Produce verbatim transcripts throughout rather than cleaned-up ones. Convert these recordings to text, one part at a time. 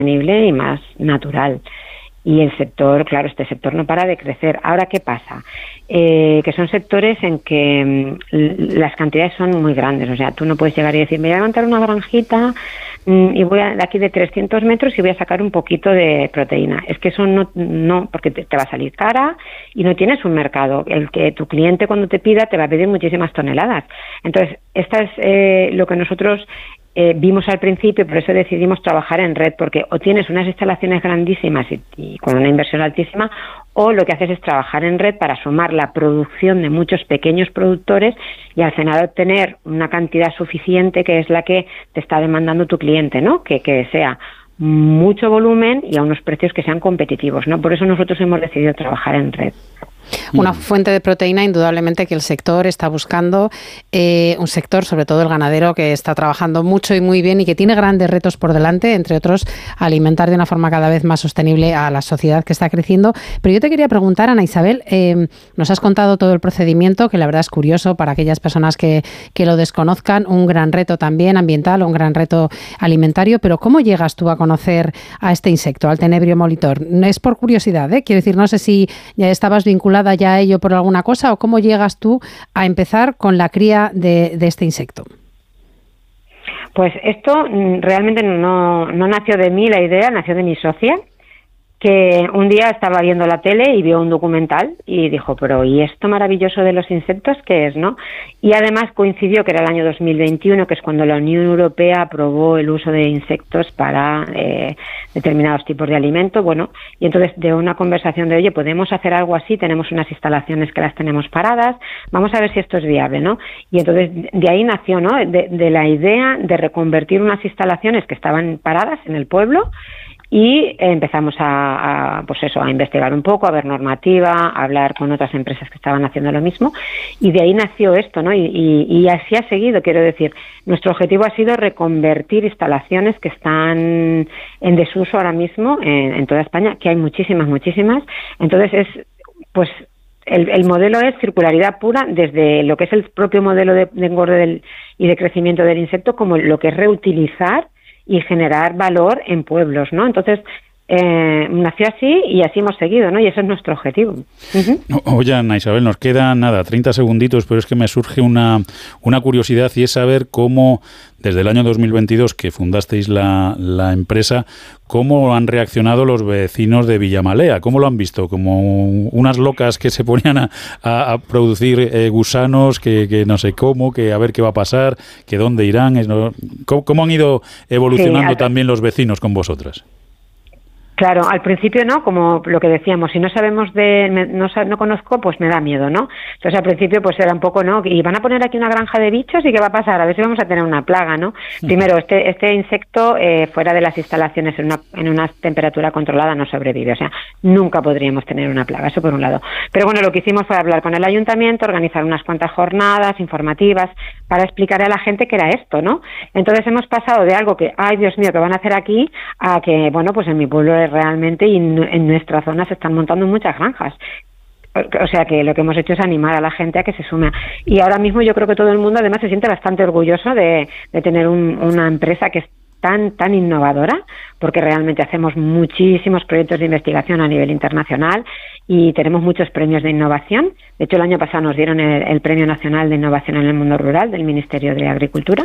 sostenible y más natural. Y el sector, claro, este sector no para de crecer. Ahora, ¿qué pasa? Eh, que son sectores en que mm, las cantidades son muy grandes. O sea, tú no puedes llegar y decir, me voy a levantar una granjita mm, y voy a, de aquí de trescientos metros y voy a sacar un poquito de proteína. Es que eso no, no porque te, te va a salir cara y no tienes un mercado. El que tu cliente cuando te pida te va a pedir muchísimas toneladas. Entonces, esta es eh, lo que nosotros Eh, vimos al principio, por eso decidimos trabajar en red, porque o tienes unas instalaciones grandísimas y, y con una inversión altísima, o lo que haces es trabajar en red para sumar la producción de muchos pequeños productores y al final obtener una cantidad suficiente que es la que te está demandando tu cliente, ¿no? Que, que sea mucho volumen y a unos precios que sean competitivos, ¿no? Por eso nosotros hemos decidido trabajar en red. Una fuente de proteína indudablemente que el sector está buscando, eh, un sector, sobre todo el ganadero, que está trabajando mucho y muy bien y que tiene grandes retos por delante, entre otros, alimentar de una forma cada vez más sostenible a la sociedad que está creciendo. Pero yo te quería preguntar, Ana Isabel, eh, nos has contado todo el procedimiento, que la verdad es curioso para aquellas personas que, que lo desconozcan, un gran reto también ambiental, un gran reto alimentario, pero ¿cómo llegas tú a conocer a este insecto, al tenebrio molitor? Es por curiosidad, ¿eh? Quiero decir, no sé si ya estabas vinculada ya a ello por alguna cosa o cómo llegas tú a empezar con la cría de, de este insecto. Pues esto realmente no, no nació de mí la idea, nació de mi socia, que un día estaba viendo la tele y vio un documental y dijo, pero ¿y esto maravilloso de los insectos qué es, no? Y además coincidió que era el año dos mil veintiuno, que es cuando la Unión Europea aprobó el uso de insectos para eh, determinados tipos de alimentos, bueno, y entonces de una conversación de, oye, ¿podemos hacer algo así? Tenemos unas instalaciones que las tenemos paradas, vamos a ver si esto es viable, ¿no? Y entonces de ahí nació, ¿no? De, de la idea de reconvertir unas instalaciones que estaban paradas en el pueblo. Y empezamos a, a, pues eso, a investigar un poco, a ver normativa, a hablar con otras empresas que estaban haciendo lo mismo, y de ahí nació esto, ¿no? Y, y, y así ha seguido, quiero decir, nuestro objetivo ha sido reconvertir instalaciones que están en desuso ahora mismo en, en toda España, que hay muchísimas, muchísimas. Entonces es, pues, el, el modelo es circularidad pura, desde lo que es el propio modelo de, de engorde del, y de crecimiento del insecto, como lo que es reutilizar y generar valor en pueblos, ¿no? Entonces, eh, nació así y así hemos seguido, ¿no? Y ese es nuestro objetivo. Uh-huh. Oye, Ana Isabel, nos quedan, nada, treinta segunditos, pero es que me surge una, una curiosidad y es saber cómo, desde el año dos mil veintidós que fundasteis la, la empresa, cómo han reaccionado los vecinos de Villamalea, cómo lo han visto, como unas locas que se ponían a, a, a producir eh, gusanos, que, que no sé cómo, que a ver qué va a pasar, que dónde irán, es, ¿no? ¿Cómo, cómo han ido evolucionando sí, también los vecinos con vosotras? Claro, al principio no, como lo que decíamos, si no sabemos de, no, no conozco, pues me da miedo, ¿no? Entonces al principio pues era un poco, ¿no? Y van a poner aquí una granja de bichos y ¿qué va a pasar? A ver si vamos a tener una plaga, ¿no? Uh-huh. Primero, este este insecto eh, fuera de las instalaciones en una, en una temperatura controlada no sobrevive, o sea, nunca podríamos tener una plaga, eso por un lado. Pero bueno, lo que hicimos fue hablar con el ayuntamiento, organizar unas cuantas jornadas informativas para explicar a la gente qué era esto, ¿no? Entonces hemos pasado de algo que, ay Dios mío, ¿qué van a hacer aquí? A que, bueno, pues en mi pueblo es realmente y en nuestra zona se están montando muchas granjas. O sea que lo que hemos hecho es animar a la gente a que se sume. Y ahora mismo yo creo que todo el mundo además se siente bastante orgulloso de, de tener un, una empresa que es tan, tan innovadora, porque realmente hacemos muchísimos proyectos de investigación a nivel internacional y tenemos muchos premios de innovación. De hecho, el año pasado nos dieron el, el Premio Nacional de Innovación en el Mundo Rural del Ministerio de Agricultura.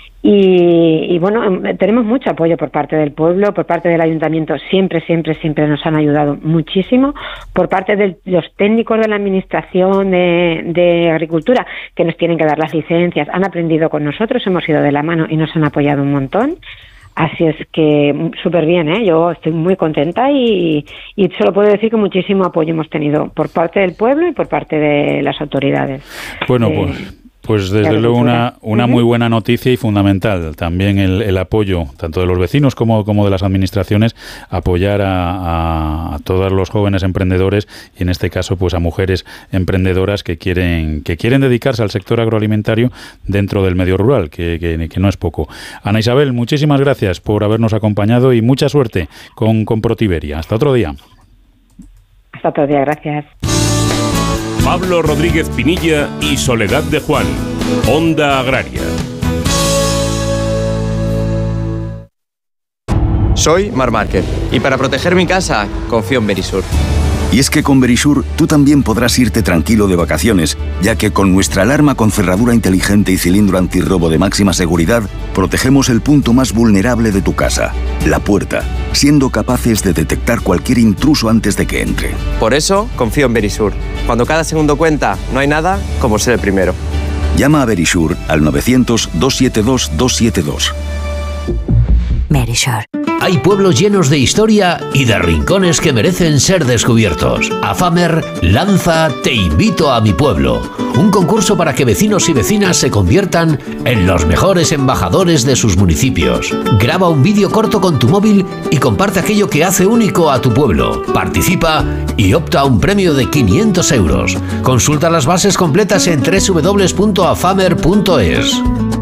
Y, y bueno, tenemos mucho apoyo por parte del pueblo, por parte del ayuntamiento, siempre, siempre, siempre nos han ayudado muchísimo, por parte de los técnicos de la administración de, de agricultura, que nos tienen que dar las licencias, han aprendido con nosotros, hemos ido de la mano y nos han apoyado un montón. Así es que súper bien, ¿eh? Yo estoy muy contenta y, y solo puedo decir que muchísimo apoyo hemos tenido por parte del pueblo y por parte de las autoridades. Bueno, eh, pues... Pues desde luego una, una uh-huh. muy buena noticia y fundamental también el, el apoyo tanto de los vecinos como, como de las administraciones, apoyar a, a, a todos los jóvenes emprendedores y en este caso pues a mujeres emprendedoras que quieren que quieren dedicarse al sector agroalimentario dentro del medio rural, que, que, que no es poco. Ana Isabel, muchísimas gracias por habernos acompañado y mucha suerte con, con Protiberia. Hasta otro día. Hasta otro día, gracias. Pablo Rodríguez Pinilla y Soledad de Juan, Onda Agraria. Soy Mar Márquez y para proteger mi casa confío en Verisur. Y es que con Verisur tú también podrás irte tranquilo de vacaciones, ya que con nuestra alarma con cerradura inteligente y cilindro antirrobo de máxima seguridad, protegemos el punto más vulnerable de tu casa, la puerta, siendo capaces de detectar cualquier intruso antes de que entre. Por eso confío en Verisur. Cuando cada segundo cuenta, no hay nada como ser el primero. Llama a Verisur al novecientos, doscientos setenta y dos, doscientos setenta y dos. Verisur. Hay pueblos llenos de historia y de rincones que merecen ser descubiertos. AFAMER lanza Te invito a mi pueblo, un concurso para que vecinos y vecinas se conviertan en los mejores embajadores de sus municipios. Graba un vídeo corto con tu móvil y comparte aquello que hace único a tu pueblo. Participa y opta a un premio de quinientos euros. Consulta las bases completas en doble u doble u doble u punto afamer punto es.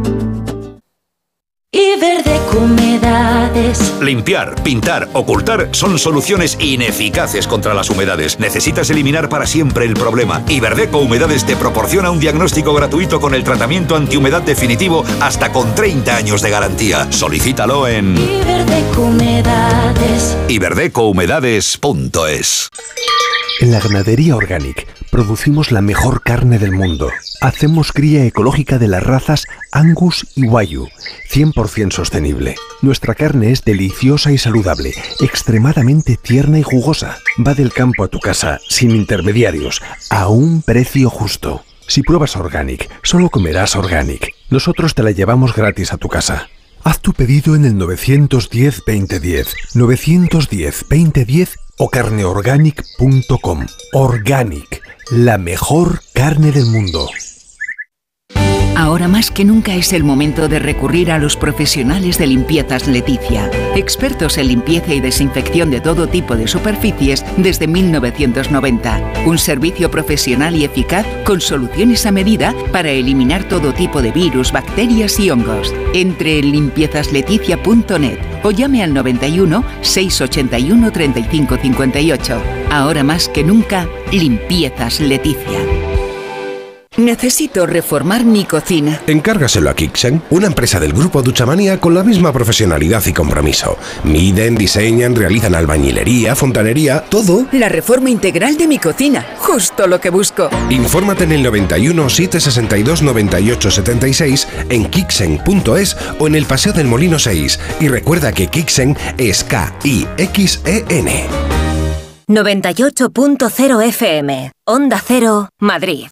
Iberdeco Humedades. Limpiar, pintar, ocultar son soluciones ineficaces contra las humedades. Necesitas eliminar para siempre el problema. Iberdeco Humedades te proporciona un diagnóstico gratuito con el tratamiento antihumedad definitivo hasta con treinta años de garantía. Solicítalo en Iberdeco Humedades. iberdeco humedades punto es. En la ganadería Organic producimos la mejor carne del mundo. Hacemos cría ecológica de las razas Angus y Wagyu, cien por ciento sostenible. Nuestra carne es deliciosa y saludable, extremadamente tierna y jugosa. Va del campo a tu casa, sin intermediarios, a un precio justo. Si pruebas Organic, solo comerás Organic. Nosotros te la llevamos gratis a tu casa. Haz tu pedido en el nueve uno cero, veinte diez, nueve uno cero, veinte diez o carneorganic punto com. Organic, la mejor carne del mundo. Ahora más que nunca es el momento de recurrir a los profesionales de Limpiezas Leticia, expertos en limpieza y desinfección de todo tipo de superficies desde mil novecientos noventa. Un servicio profesional y eficaz con soluciones a medida para eliminar todo tipo de virus, bacterias y hongos. Entre en limpiezas leticia punto net o llame al noventa y uno, seiscientos ochenta y uno, treinta y cinco cincuenta y ocho. Ahora más que nunca, Limpiezas Leticia. Necesito reformar mi cocina. Encárgaselo a Kixen, una empresa del grupo Duchamania con la misma profesionalidad y compromiso. Miden, diseñan, realizan albañilería, fontanería, todo. La reforma integral de mi cocina, justo lo que busco. Infórmate en el noventa y uno, setecientos sesenta y dos, noventa y ocho setenta y seis, en kixen punto es o en el Paseo del Molino seis. Y recuerda que Kixen es K I X E N. noventa y ocho punto cero F M, Onda Cero, Madrid.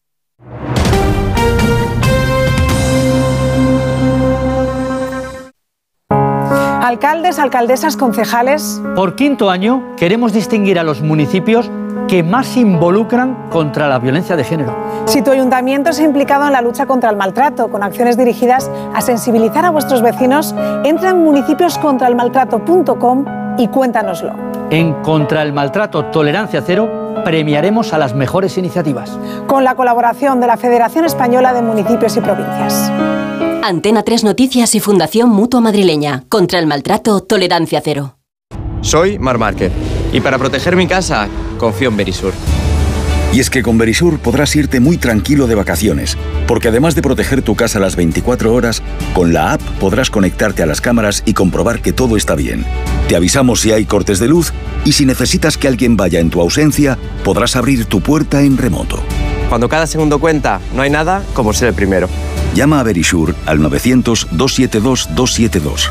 Alcaldes, alcaldesas, concejales. Por quinto año queremos distinguir a los municipios que más se involucran contra la violencia de género. Si tu ayuntamiento se ha implicado en la lucha contra el maltrato, con acciones dirigidas a sensibilizar a vuestros vecinos, entra en municipios contra el maltrato punto com y cuéntanoslo. En Contra el Maltrato Tolerancia Cero premiaremos a las mejores iniciativas. Con la colaboración de la Federación Española de Municipios y Provincias. Antena tres Noticias y Fundación Mutua Madrileña. Contra el maltrato, tolerancia cero. Soy Mar Márquez y para proteger mi casa confío en Verisur. Y es que con Verisur podrás irte muy tranquilo de vacaciones, porque además de proteger tu casa las veinticuatro horas, con la app podrás conectarte a las cámaras y comprobar que todo está bien. Te avisamos si hay cortes de luz y si necesitas que alguien vaya en tu ausencia, podrás abrir tu puerta en remoto. Cuando cada segundo cuenta, no hay nada como ser el primero. Llama a Verisur al novecientos, doscientos setenta y dos, doscientos setenta y dos.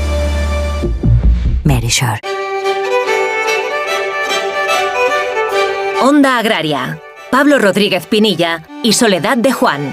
Verisur. Onda Agraria. Pablo Rodríguez Pinilla y Soledad de Juan.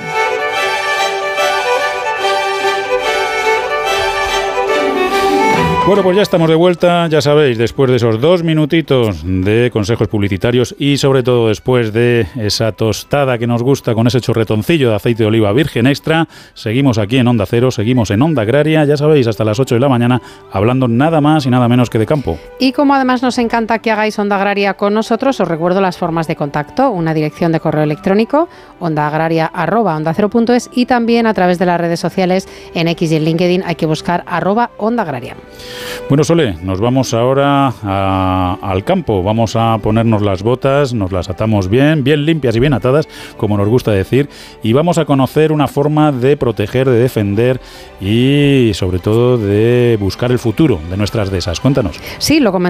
Bueno, pues ya estamos de vuelta, ya sabéis, después de esos dos minutitos de consejos publicitarios y sobre todo después de esa tostada que nos gusta con ese chorretoncillo de aceite de oliva virgen extra, seguimos aquí en Onda Cero, seguimos en Onda Agraria, ya sabéis, hasta las ocho de la mañana, hablando nada más y nada menos que de campo. Y como además nos encanta que hagáis Onda Agraria con nosotros, os recuerdo las formas de contacto, una dirección de correo electrónico, ondaagraria arroba onda cero punto es y también a través de las redes sociales en X y en LinkedIn hay que buscar arroba Onda Agraria. Bueno, Sole, nos vamos ahora a, al campo. Vamos a ponernos las botas, nos las atamos bien, bien limpias y bien atadas, como nos gusta decir, y vamos a conocer una forma de proteger, de defender y sobre todo de buscar el futuro de nuestras dehesas. Cuéntanos. Sí, lo comentamos